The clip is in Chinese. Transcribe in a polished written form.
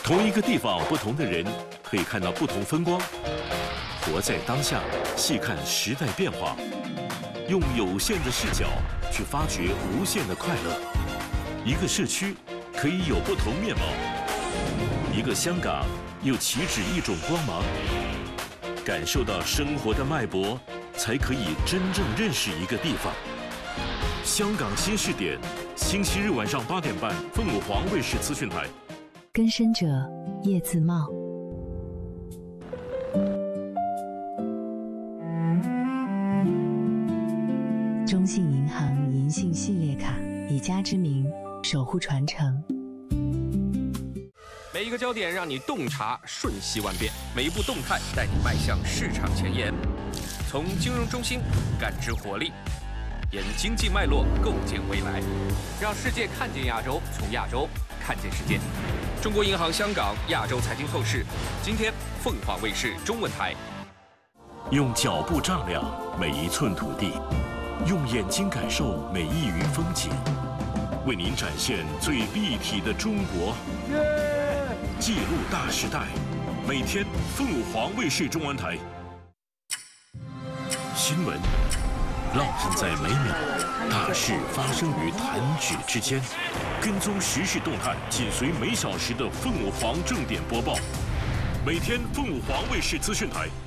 同一个地方，不同的人可以看到不同风光。活在当下，细看时代变化，用有限的视角去发掘无限的快乐。一个社区可以有不同面貌，一个香港又岂止一种光芒。感受到生活的脉搏，才可以真正认识一个地方。香港新视点，星期日晚上8点半，凤凰卫视资讯台。 更深者叶自茂。中信银行银杏系列卡，以家之名守护传承。 每一个焦点让你洞察瞬息万变，每一步动态带你迈向市场前沿。从金融中心感知活力，沿经济脉络构建未来，让世界看见亚洲，从亚洲看见世界。中国银行香港亚洲财经透视，今天凤凰卫视中文台。 用脚步丈量每一寸土地，用眼睛感受每一隅风景，为您展现最立体的中国。记录大时代，每天凤凰卫视中文台。新闻浪漫在每秒，大事发生于弹指之间。跟踪时事动态，紧随每小时的凤凰正点播报。每天凤凰卫视资讯台。